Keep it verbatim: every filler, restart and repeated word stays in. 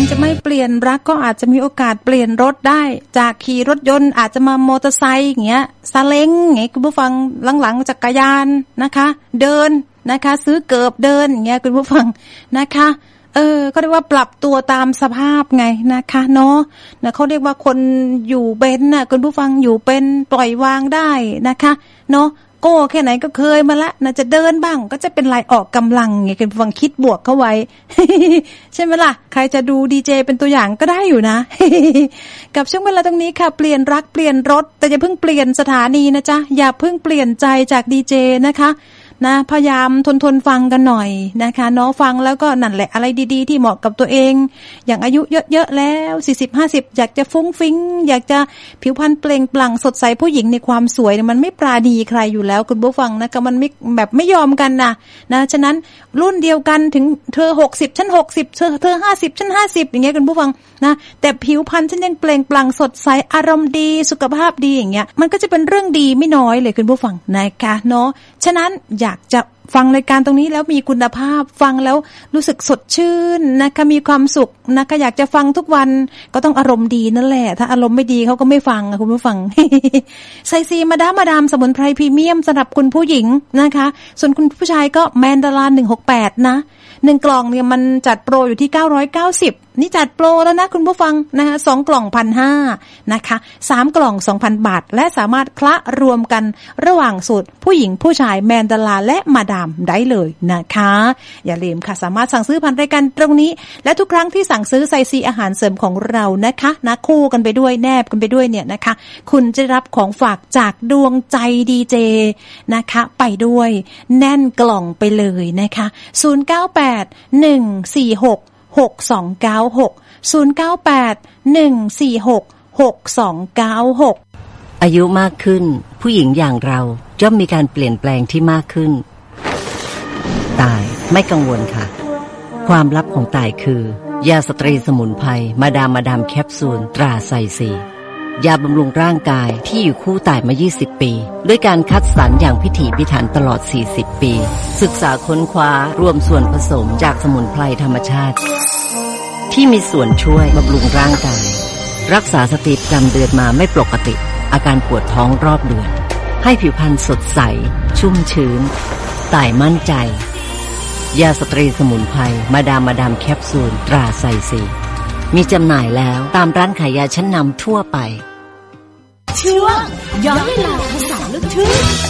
จะไม่เปลี่ยนรักก็อาจจะมีโอกาสเปลี่ยนรถได้จากขี่รถยนต์อาจจะมามอเตอร์ไซค์อย่างเงี้ยซาเล้งอย่างเงี้ยคุณผู้ฟังหลังๆจักรยานนะคะเดินนะคะซื้อเกิบเดินอย่างเงี้ยคุณผู้ฟังนะคะเออก็เรียกว่าปรับตัวตามสภาพไงนะคะเนาะนะเขาเรียกว่าคนอยู่เป็นน่ะคุณผู้ฟังอยู่เป็นปล่อยวางได้นะคะเนาะโก้แค่ไหนก็เคยมาละน่าจะเดินบ้างก็จะเป็นลายออกกำลังไงคุณผู้ฟังคิดบวกเข้าไว้ ใช่ไหมล่ะใครจะดูดีเจเป็นตัวอย่างก็ได้อยู่นะ กับช่วงเวลาตรงนี้ค่ะเปลี่ยนรักเปลี่ยนรถแต่อย่าเพิ่งเปลี่ยนสถานีนะจ๊ะอย่าเพิ่งเปลี่ยนใจจากดีเจนะคะนะพยายามทนทนฟังกันหน่อยนะคะเนาะฟังแล้วก็นั่นแหละอะไรดีๆที่เหมาะกับตัวเองอย่างอายุเยอะๆแล้วสี่สิบ ห้าสิบอยากจะฟุ้งฟิ้งอยากจะผิวพรรณเปล่งปลั่งสดใสผู้หญิงในความสวยมันไม่ปราณีใครอยู่แล้วคุณผู้ฟังนะคะมันไม่แบบไม่ยอมกันนะนะฉะนั้นรุ่นเดียวกันถึงเธอหกสิบฉันหกสิบเธอเธอห้าสิบฉันห้าสิบอย่างเงี้ยคุณผู้ฟังนะแต่ผิวพรรณฉันยังเปล่งปลั่งสดใสอารมณ์ดีสุขภาพดีอย่างเงี้ยมันก็จะเป็นเรื่องดีไม่น้อยเลยคุณผู้ฟังนะคะเนาะฉะนั้นอยากจะฟังรายการตรงนี้แล้วมีคุณภาพฟังแล้วรู้สึกสดชื่นนะคะมีความสุขนะคะอยากจะฟังทุกวันก็ต้องอารมณ์ดีนั่นแหละถ้าอารมณ์ไม่ดีเขาก็ไม่ฟังคุณผู้ฟัง ไซซีมาดามมาดามสมุนไพรพรีเมียมสำหรับคุณผู้หญิงนะคะส่วนคุณผู้ชายก็แมนดาราหนึ่งหกแปดนะหนึ่งกล่องเนี่ยมันจัดโปรอยู่ที่เก้าร้อยเก้าสิบนี่จัดโปรแล้วนะคุณผู้ฟังนะคะสองกล่อง หนึ่งพันห้าร้อย นะคะสามกล่อง สองพัน บาทและสามารถคละรวมกันระหว่างสูตรผู้หญิงผู้ชายแมนดาราและมาดามได้เลยนะคะอย่าลืมค่ะสามารถสั่งซื้อผ่านรายการตรงนี้และทุกครั้งที่สั่งซื้อไซซีอาหารเสริมของเรานะคะนะคู่กันไปด้วยแนบกันไปด้วยเนี่ยนะคะคุณจะรับของฝากจากดวงใจดีเจนะคะไปด้วยแน่นกล่องไปเลยนะคะศูนย์ เก้า แปด หนึ่ง สี่ หก หก สอง เก้า หก ศูนย์ เก้า แปด หนึ่ง สี่ หก หก สอง เก้า หกอายุมากขึ้นผู้หญิงอย่างเราย่อมมีการเปลี่ยนแปลงที่มากขึ้นตายไม่กังวลค่ะความลับของตายคือยาสตรีสมุนไพรมาดามมาดามแคปซูลตราไซซียาบำรุงร่างกายที่อยู่คู่ตายมายี่สิบปีด้วยการคัดสรรอย่างพิถีพิถันตลอดสี่สิบปีศึกษาค้นคว้ารวมส่วนผสมจากสมุนไพรธรรมชาติที่มีส่วนช่วยบำรุงร่างกายรักษาสติประจำเดือนมาไม่ปกติอาการปวดท้องรอบเดือนให้ผิวพรรณสดใสชุ่มชื้นตายมั่นใจยาสตรีสมุนไพรมาดามมาดามแคปซูลตราไซซีมีจำหน่ายแล้วตามร้านขายยาชั้นนำทั่วไปช่วงย้อนเวลาภาษาลูกทุ่ง